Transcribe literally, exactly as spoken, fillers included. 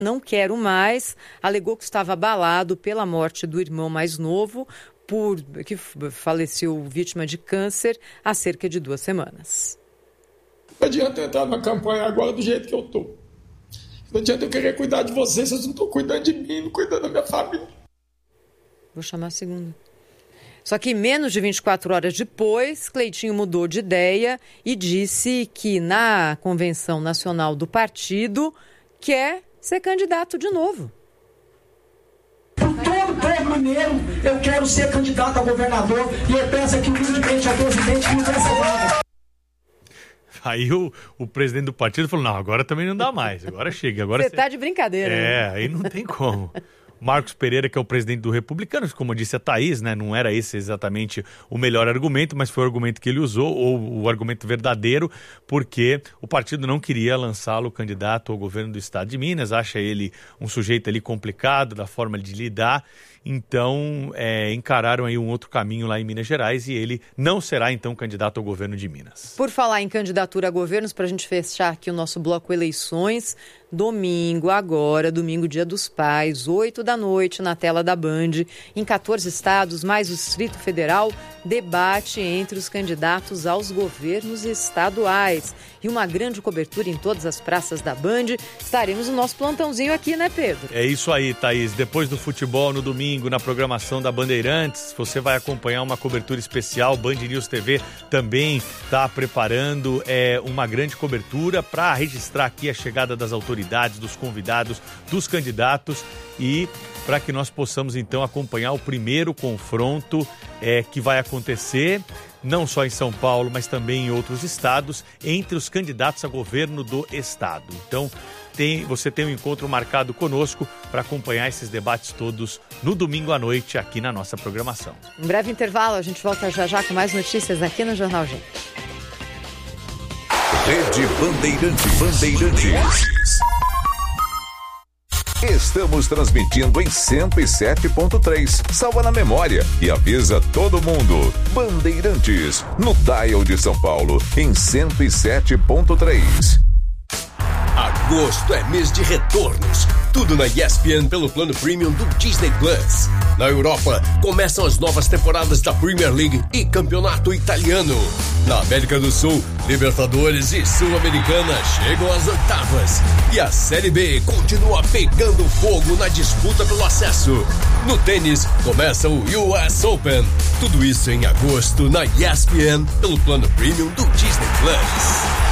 Não quero mais, alegou que estava abalado pela morte do irmão mais novo, por, que faleceu vítima de câncer há cerca de duas semanas. Não adianta eu entrar na campanha agora do jeito que eu estou. Não adianta eu querer cuidar de vocês, vocês não estão cuidando de mim, não cuidando da minha família. Vou chamar a segunda. Só que menos de vinte e quatro horas depois, Cleitinho mudou de ideia e disse que na Convenção Nacional do Partido quer ser candidato de novo. Por todo o povo mineiro, eu quero ser candidato a governador e eu peço aqui humildemente a presidente que me dê essa vaga. Aí o, o presidente do partido falou, não, agora também não dá mais, agora chega. Agora você cê... tá de brincadeira. É, né? Aí não tem como. Marcos Pereira, que é o presidente do Republicanos, como disse a Thaís, né, não era esse exatamente o melhor argumento, mas foi o argumento que ele usou, ou o argumento verdadeiro, porque o partido não queria lançá-lo candidato ao governo do estado de Minas, acha ele um sujeito ali complicado, da forma de lidar, então é, encararam aí um outro caminho lá em Minas Gerais e ele não será então candidato ao governo de Minas. Por falar em candidatura a governos, para a gente fechar aqui o nosso bloco eleições, domingo agora, domingo dia dos pais, oito da noite na tela da Band, em quatorze estados, mais o Distrito Federal, debate entre os candidatos aos governos estaduais. E uma grande cobertura em todas as praças da Band. Estaremos no nosso plantãozinho aqui, né, Pedro? É isso aí, Thaís. Depois do futebol no domingo, na programação da Bandeirantes, você vai acompanhar uma cobertura especial. Band News T V também está preparando é, uma grande cobertura para registrar aqui a chegada das autoridades, dos convidados, dos candidatos e para que nós possamos então acompanhar o primeiro confronto é, que vai acontecer não só em São Paulo, mas também em outros estados, entre os candidatos a governo do estado. Então, tem, você tem um encontro marcado conosco para acompanhar esses debates todos no domingo à noite aqui na nossa programação. Um breve intervalo, a gente volta já já com mais notícias aqui no Jornal Gente. Rede Bandeirantes. Bandeirantes. Estamos transmitindo em cento e sete ponto três. Salva na memória e avisa todo mundo. Bandeirantes, no dial de São Paulo, em cento e sete ponto três. Agosto é mês de retornos. Tudo na E S P N pelo plano premium do Disney Plus. Na Europa, começam as novas temporadas da Premier League e Campeonato Italiano. Na América do Sul, Libertadores e Sul-Americana chegam às oitavas. E a Série B continua pegando fogo na disputa pelo acesso. No tênis, começa o U S Open. Tudo isso em agosto na E S P N pelo plano premium do Disney Plus.